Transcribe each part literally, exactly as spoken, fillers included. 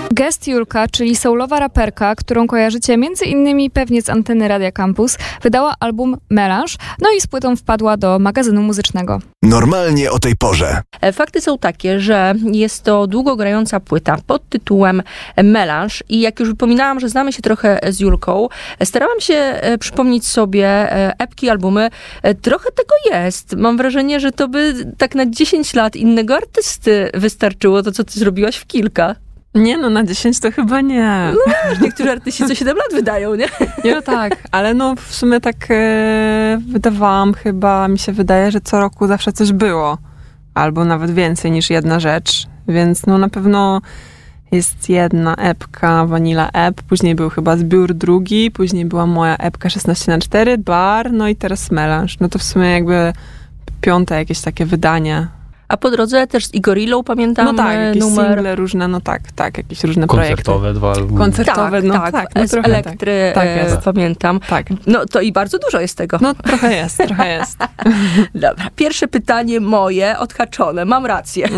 Guest Julka, czyli soulowa raperka, którą kojarzycie między innymi pewnie z anteny Radia Campus, wydała album Melanż, no i z płytą wpadła do magazynu muzycznego. Normalnie o tej porze. Fakty są takie, że jest to długo grająca płyta pod tytułem Melanż i jak już wypominałam, że znamy się trochę z Julką, starałam się przypomnieć sobie epki, albumy. Trochę tego jest. Mam wrażenie, że to by tak na dziesięć lat innego artysty wystarczyło to, co ty zrobiłaś w kilka. Nie no, na dziesięć to chyba nie. No, niektórzy artyści co siedem lat wydają, nie? Nie, no tak, ale no w sumie tak e, wydawałam chyba, mi się wydaje, że co roku zawsze coś było. Albo nawet więcej niż jedna rzecz. Więc no na pewno jest jedna epka, Vanilla Ep, później był chyba zbiór drugi, później była moja epka szesnaście na cztery, Bar, no i teraz Melanż. No to w sumie jakby piąte jakieś takie wydanie. A po drodze też z Igorillą pamiętam no tak, jakieś numer. single różne, no tak, tak, jakieś różne koncertowe projekty. dwa albumy. Koncertowe, tak, no tak, tak. No z Elektry tak. e, Tak pamiętam. Tak. No to i bardzo dużo jest tego. No trochę jest, trochę jest. Dobra, pierwsze pytanie moje, odhaczone, mam rację.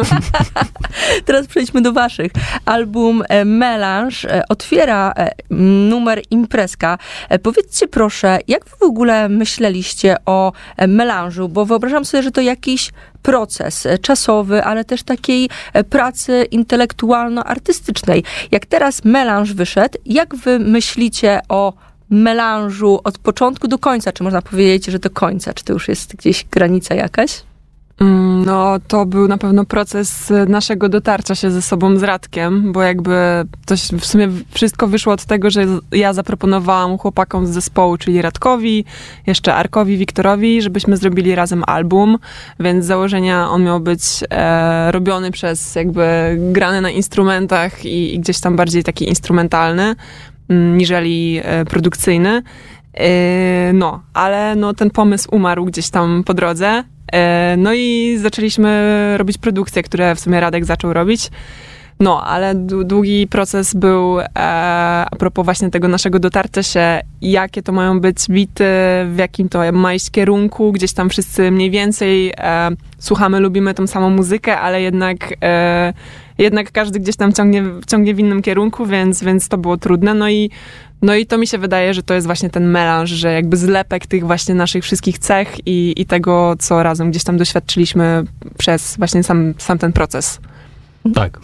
Teraz przejdźmy do waszych. Album e, Melanż e, otwiera e, numer Imprezka. E, powiedzcie proszę, jak wy w ogóle myśleliście o e, melanżu, bo wyobrażam sobie, że to jakiś proces czasowy, ale też takiej pracy intelektualno-artystycznej. Jak teraz Melanż wyszedł, jak wy myślicie o melanżu od początku do końca? Czy można powiedzieć, że do końca? Czy to już jest gdzieś granica jakaś? No, to był na pewno proces naszego dotarcia się ze sobą z Radkiem, bo jakby to w sumie wszystko wyszło od tego, że ja zaproponowałam chłopakom z zespołu, czyli Radkowi, jeszcze Arkowi, Wiktorowi, żebyśmy zrobili razem album, więc z założenia on miał być e, robiony przez jakby grany na instrumentach i, i gdzieś tam bardziej taki instrumentalny, m, niżeli e, produkcyjny. E, no, ale no, ten pomysł umarł gdzieś tam po drodze. No i zaczęliśmy robić produkcje, które w sumie Radek zaczął robić. No, ale długi proces był e, a propos właśnie tego naszego dotarcia się, jakie to mają być bity, w jakim to ma iść kierunku. Gdzieś tam wszyscy mniej więcej e, słuchamy, lubimy tą samą muzykę, ale jednak, e, jednak każdy gdzieś tam ciągnie, ciągnie w innym kierunku, więc, więc to było trudne. No i No i to mi się wydaje, że to jest właśnie ten melanż, że jakby zlepek tych właśnie naszych wszystkich cech i, i tego, co razem gdzieś tam doświadczyliśmy przez właśnie sam, sam ten proces. Tak.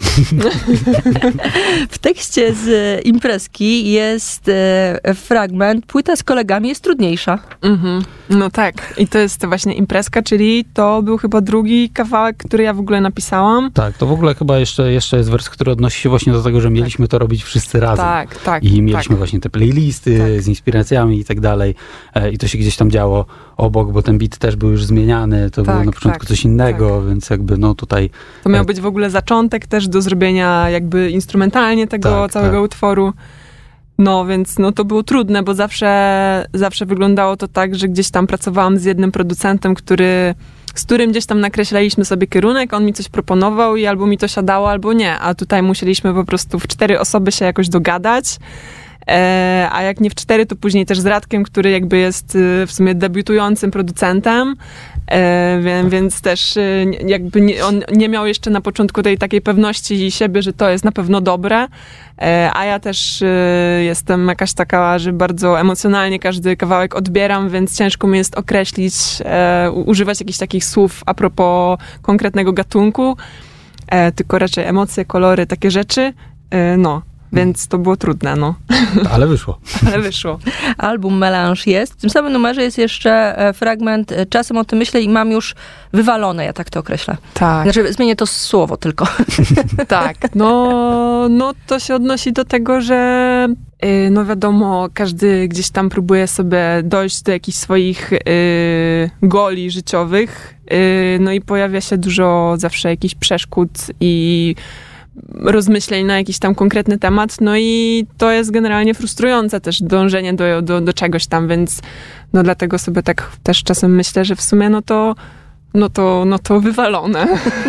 W tekście z Imprezki jest e, fragment, płyta z kolegami jest trudniejsza. Mhm. No tak. I to jest właśnie Imprezka, czyli to był chyba drugi kawałek, który ja w ogóle napisałam. Tak, to w ogóle chyba jeszcze, jeszcze jest wers, który odnosi się właśnie do tego, że mieliśmy to robić wszyscy razem. Tak, tak. I mieliśmy tak. właśnie te playlisty tak. z inspiracjami i tak dalej. E, I to się gdzieś tam działo obok, bo ten beat też był już zmieniany. To tak, było na początku tak, coś innego, tak. więc jakby no tutaj... To miał być w ogóle zaczątek też do zrobienia jakby instrumentalnie tego tak, całego tak. utworu. No, więc no to było trudne, bo zawsze, zawsze wyglądało to tak, że gdzieś tam pracowałam z jednym producentem, który, z którym gdzieś tam nakreślaliśmy sobie kierunek, on mi coś proponował i albo mi to siadało, albo nie. A tutaj musieliśmy po prostu w cztery osoby się jakoś dogadać. E, a jak nie w cztery, to później też z Radkiem, który jakby jest w sumie debiutującym producentem, e, wie, więc też e, jakby nie, on nie miał jeszcze na początku tej takiej pewności siebie, że to jest na pewno dobre, e, a ja też e, jestem jakaś taka, że bardzo emocjonalnie każdy kawałek odbieram, więc ciężko mi jest określić, e, używać jakichś takich słów a propos konkretnego gatunku, e, tylko raczej emocje, kolory, takie rzeczy, e, no. Więc to było trudne, no. Ale wyszło. Ale wyszło. Album Melanż jest. W tym samym numerze jest jeszcze fragment Czasem o tym myślę i mam już wywalone, ja tak to określę. Tak. Znaczy, zmienię to słowo tylko. Tak. No, no to się odnosi do tego, że yy, no wiadomo, każdy gdzieś tam próbuje sobie dojść do jakichś swoich yy, goli życiowych. Yy, no i pojawia się dużo zawsze jakichś przeszkód i rozmyśleń na jakiś tam konkretny temat, no i to jest generalnie frustrujące też dążenie do, do, do czegoś tam, więc no dlatego sobie tak też czasem myślę, że w sumie no to no to, no to wywalone.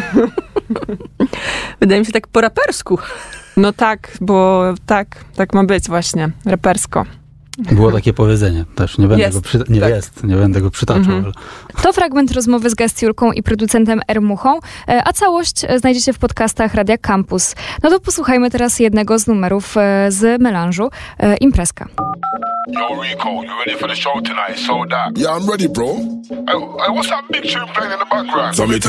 Wydaje mi się tak po rapersku. No tak, bo tak, tak ma być właśnie, rapersko. Było takie powiedzenie też, nie będę Jest, go przyta- nie tak. jest, nie będę go przytaczał. Mhm. Ale... To fragment rozmowy z Gastiulką i producentem Ermuchą, e, a całość e, znajdziecie w podcastach Radia Campus. No to posłuchajmy teraz jednego z numerów e, z melanżu, e, Imprezka. Yo, Rico, you ready for the show tonight? So that. Yeah, I'm ready, bro. Hey, hey, what's that big tune playing in the background? So me